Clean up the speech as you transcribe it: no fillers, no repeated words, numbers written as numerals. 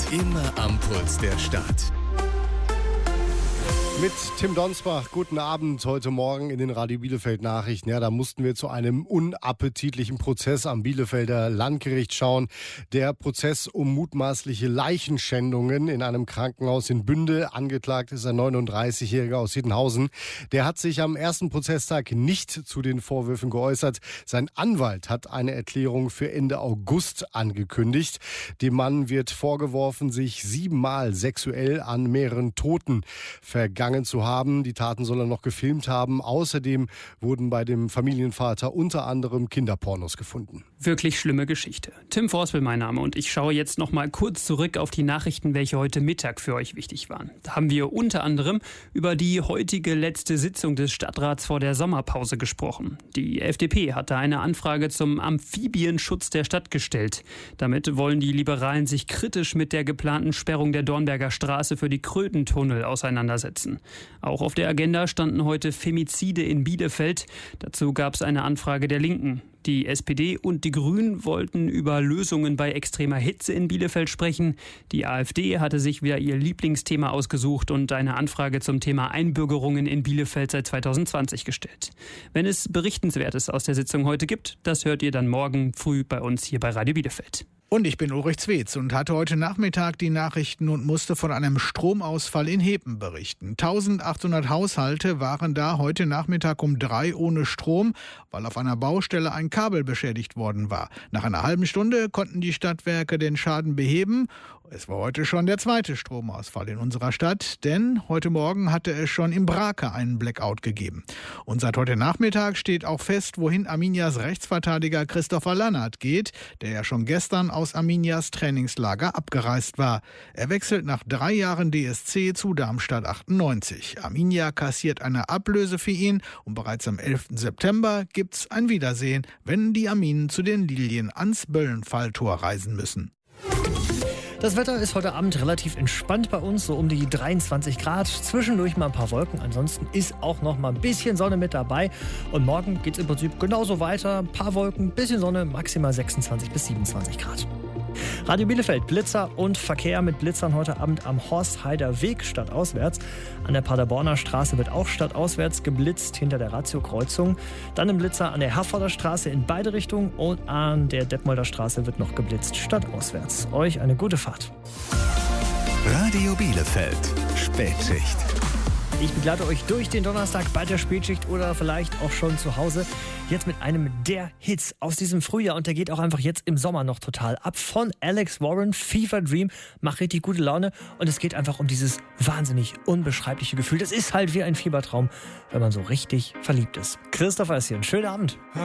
Immer am Puls der Stadt. Mit Tim Donsbach, guten Abend heute Morgen in den Radio Bielefeld Nachrichten. Ja, da mussten wir zu einem unappetitlichen Prozess am Bielefelder Landgericht schauen. Der Prozess um mutmaßliche Leichenschändungen in einem Krankenhaus in Bünde. Angeklagt ist ein 39-Jähriger aus Hiddenhausen. Der hat sich am ersten Prozesstag nicht zu den Vorwürfen geäußert. Sein Anwalt hat eine Erklärung für Ende August angekündigt. Dem Mann wird vorgeworfen, sich 7-mal sexuell an mehreren Toten vergangen zu haben. Die Taten soll er noch gefilmt haben. Außerdem wurden bei dem Familienvater unter anderem Kinderpornos gefunden. Wirklich schlimme Geschichte. Tim Forspel mein Name und ich schaue jetzt noch mal kurz zurück auf die Nachrichten, welche heute Mittag für euch wichtig waren. Da haben wir unter anderem über die heutige letzte Sitzung des Stadtrats vor der Sommerpause gesprochen. Die FDP hatte eine Anfrage zum Amphibienschutz der Stadt gestellt. Damit wollen die Liberalen sich kritisch mit der geplanten Sperrung der Dornberger Straße für die Krötentunnel auseinandersetzen. Auch auf der Agenda standen heute Femizide in Bielefeld. Dazu gab es eine Anfrage der Linken. Die SPD und die Grünen wollten über Lösungen bei extremer Hitze in Bielefeld sprechen. Die AfD hatte sich wieder ihr Lieblingsthema ausgesucht und eine Anfrage zum Thema Einbürgerungen in Bielefeld seit 2020 gestellt. Wenn es Berichtenswertes aus der Sitzung heute gibt, das hört ihr dann morgen früh bei uns hier bei Radio Bielefeld. Und ich bin Ulrich Zwetz und hatte heute Nachmittag die Nachrichten und musste von einem Stromausfall in Hepen berichten. 1800 Haushalte waren da heute Nachmittag um 3 ohne Strom, weil auf einer Baustelle ein Kabel beschädigt worden war. Nach einer halben Stunde konnten die Stadtwerke den Schaden beheben. Es war heute schon der zweite Stromausfall in unserer Stadt, denn heute Morgen hatte es schon im Brake einen Blackout gegeben. Und seit heute Nachmittag steht auch fest, wohin Arminias Rechtsverteidiger Christopher Lannert geht, der ja schon gestern aus Arminias Trainingslager abgereist war. Er wechselt nach 3 Jahren DSC zu Darmstadt 98. Arminia kassiert eine Ablöse für ihn und bereits am 11. September gibt's ein Wiedersehen, wenn die Arminen zu den Lilien ans Böllenfalltor reisen müssen. Das Wetter ist heute Abend relativ entspannt bei uns, so um die 23 Grad. Zwischendurch mal ein paar Wolken, ansonsten ist auch noch mal ein bisschen Sonne mit dabei. Und morgen geht es im Prinzip genauso weiter. Ein paar Wolken, bisschen Sonne, maximal 26 bis 27 Grad. Radio Bielefeld, Blitzer und Verkehr mit Blitzern heute Abend am Horstheider Weg stadtauswärts. An der Paderborner Straße wird auch stadtauswärts geblitzt hinter der Ratio-Kreuzung. Dann im Blitzer an der Herforder Straße in beide Richtungen und an der Detmolder Straße wird noch geblitzt stadtauswärts. Euch eine gute Fahrt. Radio Bielefeld, Spätschicht. Ich begleite euch durch den Donnerstag bei der Spätschicht oder vielleicht auch schon zu Hause. Jetzt mit einem der Hits aus diesem Frühjahr und der geht auch einfach jetzt im Sommer noch total ab. Von Alex Warren, Fever Dream, macht richtig gute Laune und es geht einfach um dieses wahnsinnig unbeschreibliche Gefühl. Das ist halt wie ein Fiebertraum, wenn man so richtig verliebt ist. Christopher ist hier, einen schönen Abend.